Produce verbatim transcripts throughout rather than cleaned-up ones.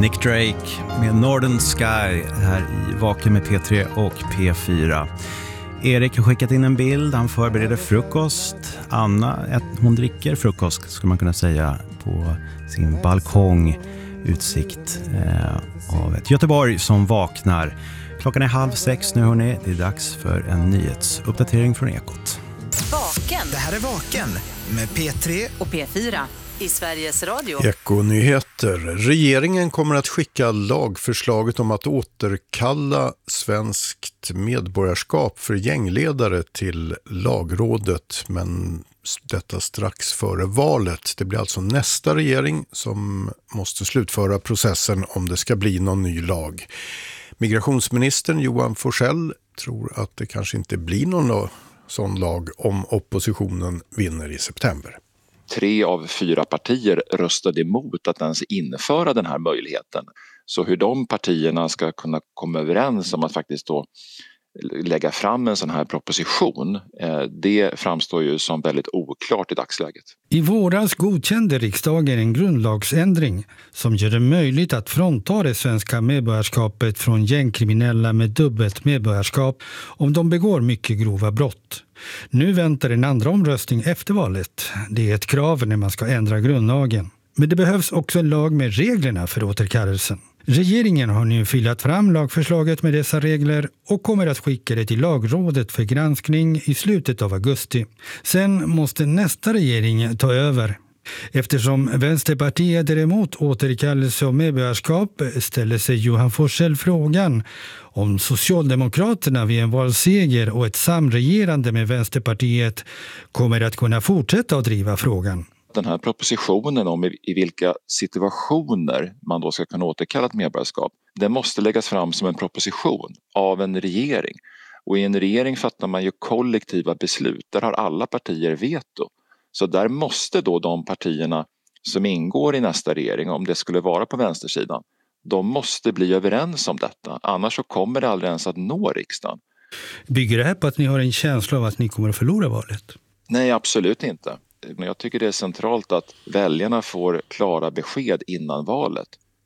Nick Drake med Northern Sky här i Vaken med P tre och P fyra. Erik har skickat in en bild, han förbereder frukost. Anna, hon dricker frukost skulle man kunna säga på sin balkong. Utsikt eh, av ett Göteborg som vaknar. Klockan är halv sex nu hörni, det är dags för en nyhetsuppdatering från Ekot. Vaken. Det här är Vaken med P tre och P fyra i Sveriges Radio. Ekonyheter. Regeringen kommer att skicka lagförslaget om att återkalla svenskt medborgarskap för gängledare till lagrådet, men detta strax före valet. Det blir alltså nästa regering som måste slutföra processen om det ska bli någon ny lag. Migrationsministern Johan Forssell tror att det kanske inte blir någon sån lag om oppositionen vinner i september. Tre av fyra partier röstade emot att ens införa den här möjligheten. Så hur de partierna ska kunna komma överens om att faktiskt då lägga fram en sån här proposition, det framstår ju som väldigt oklart i dagsläget. I våras godkände riksdagen en grundlagsändring som gör det möjligt att frånta det svenska medborgarskapet från gängkriminella med dubbelt medborgarskap om de begår mycket grova brott. Nu väntar en andra omröstning efter valet. Det är ett krav när man ska ändra grundlagen. Men det behövs också en lag med reglerna för återkallelsen. Regeringen har nu filat fram lagförslaget med dessa regler och kommer att skicka det till lagrådet för granskning i slutet av augusti. Sen måste nästa regering ta över. Eftersom Vänsterpartiet är emot återkallelse av medborgarskap ställer sig Johan Forssell frågan om Socialdemokraterna vid en valseger och ett samregerande med Vänsterpartiet kommer att kunna fortsätta att driva frågan. Den här propositionen om i, i vilka situationer man då ska kunna återkalla ett medborgarskap, den måste läggas fram som en proposition av en regering. Och i en regering fattar man ju kollektiva beslut, där har alla partier veto. Så där måste då de partierna som ingår i nästa regering, om det skulle vara på vänstersidan, de måste bli överens om detta. Annars så kommer det aldrig ens att nå riksdagen. Bygger det här på att ni har en känsla av att ni kommer att förlora valet? Nej, absolut inte. Men jag tycker det är centralt att väljarna får klara besked innan valet.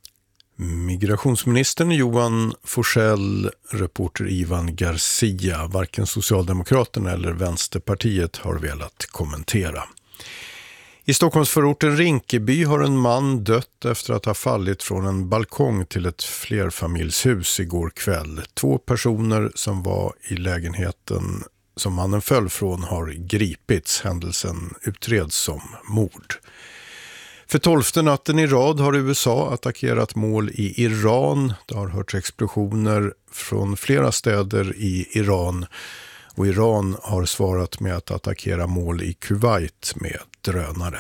Migrationsministern Johan Forssell, reporter Ivan Garcia. Varken Socialdemokraterna eller Vänsterpartiet har velat kommentera. I Stockholmsförorten Rinkeby har en man dött efter att ha fallit från en balkong till ett flerfamiljshus igår kväll. Två personer som var i lägenheten som mannen föll från har gripits. Händelsen utreds som mord. För tolfte natten i rad har U S A attackerat mål i Iran. Det har hörts explosioner från flera städer i Iran. Och Iran har svarat med att attackera mål i Kuwait med drönare.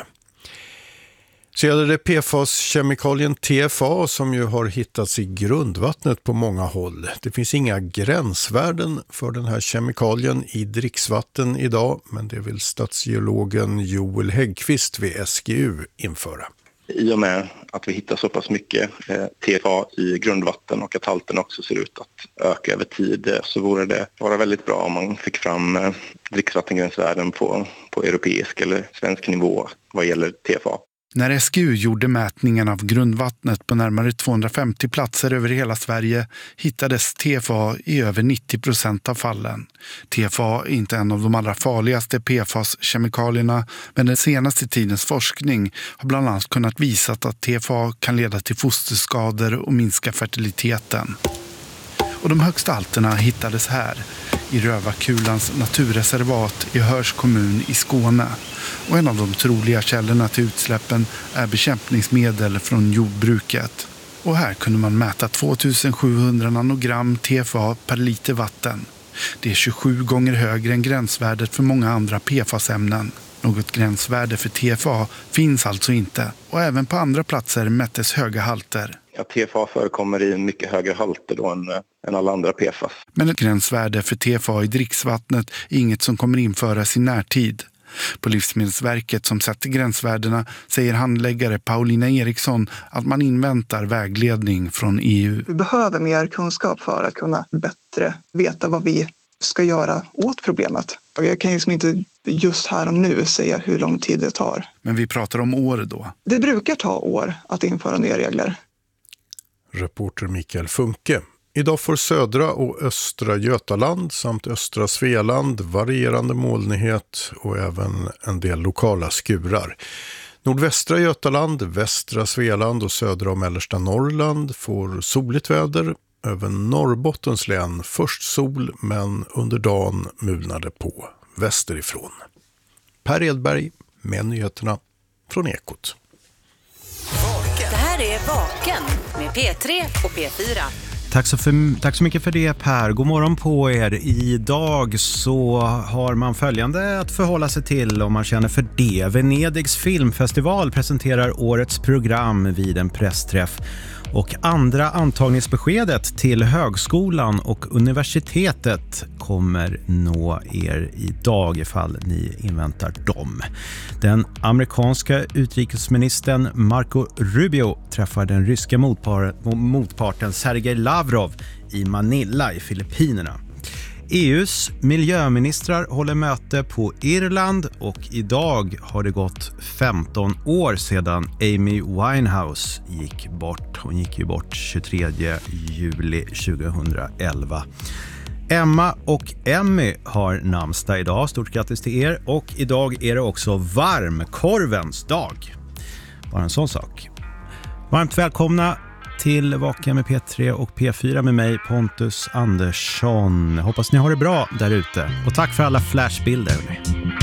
Så gäller det P F A-kemikalien T F A som ju har hittats i grundvattnet på många håll. Det finns inga gränsvärden för den här kemikalien i dricksvatten idag, men det vill statsgeologen Joel Häggqvist vid S G U införa. I och med att vi hittar så pass mycket T F A i grundvatten och att halten också ser ut att öka över tid, så vore det vara väldigt bra om man fick fram dricksvattengränsvärden på, på europeisk eller svensk nivå vad gäller T F A. När S G U gjorde mätningen av grundvattnet på närmare tvåhundrafemtio platser över hela Sverige hittades T F A i över nittio procent av fallen. T F A är inte en av de allra farligaste P F A S-kemikalierna, men den senaste tidens forskning har bland annat kunnat visa att T F A kan leda till fosterskador och minska fertiliteten. Och de högsta halterna hittades här, i Rövakulans naturreservat i Höörs kommun i Skåne. Och en av de troliga källorna till utsläppen är bekämpningsmedel från jordbruket. Och här kunde man mäta tvåtusensjuhundra nanogram T F A per liter vatten. Det är tjugosju gånger högre än gränsvärdet för många andra P F A S-ämnen. Något gränsvärde för T F A finns alltså inte. Och även på andra platser mättes höga halter. Ja, T F A förekommer i mycket högre halter då än, än alla andra P F A S. Men ett gränsvärde för T F A i dricksvattnet är inget som kommer införas i närtid. På Livsmedelsverket som sätter gränsvärdena säger handläggare Paulina Eriksson att man inväntar vägledning från E U. Vi behöver mer kunskap för att kunna bättre veta vad vi ska göra åt problemet. Jag kan liksom inte just här och nu säga hur lång tid det tar. Men vi pratar om år då. Det brukar ta år att införa nya regler. reporter Mikael Funke. Idag får södra och östra Götaland samt östra Svealand varierande molnighet och även en del lokala skurar. Nordvästra Götaland, västra Svealand och södra och mellersta Norrland får soligt väder. Över Norrbottens län först sol men under dagen mulnade på västerifrån. Per Edberg med nyheterna från Ekot. Det här är Vaken med P tre och P fyra. Tack så, för, tack så mycket för det, Per. God morgon på er. Idag så har man följande att förhålla sig till om man känner för det. Venedigs filmfestival presenterar årets program vid en pressträff. Och andra antagningsbeskedet till högskolan och universitetet kommer nå er idag ifall ni inväntar dem. Den amerikanska utrikesministern Marco Rubio träffar den ryska motpar- motparten Sergej Lavrov i Manila i Filippinerna. E U:s miljöministrar håller möte på Irland och idag har det gått femton år sedan Amy Winehouse gick bort. Hon gick ju bort tjugotredje juli tjugohundraelva. Emma och Emmy har namnsdag idag. Stort grattis till er. Och idag är det också varmkorvens dag. Bara en sån sak. Varmt välkomna till Vaken med P tre och P fyra med mig, Pontus Andersson. Hoppas ni har det bra där ute. Och tack för alla flashbilder.